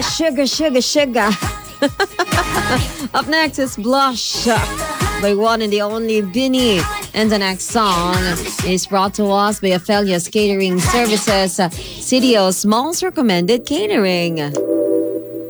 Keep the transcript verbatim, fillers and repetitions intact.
Sugar, sugar, sugar. Up next is Blush by one and the only Vinny. And the next song is brought to us by Ophelia's Catering Services, C D O's most recommended catering.